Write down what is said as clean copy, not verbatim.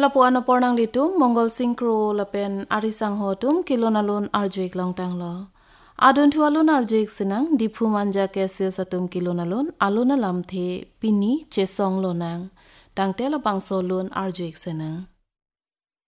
Lapuan pornang litum Mongol Singkro lapen arisang hotum kilonalun arjuik longtang lo. Adun tu alun arjuik senang dipu manja kesil satum kilonalun alun alam the pini cesong lo nang. Tangte lapang solun arjuik senang.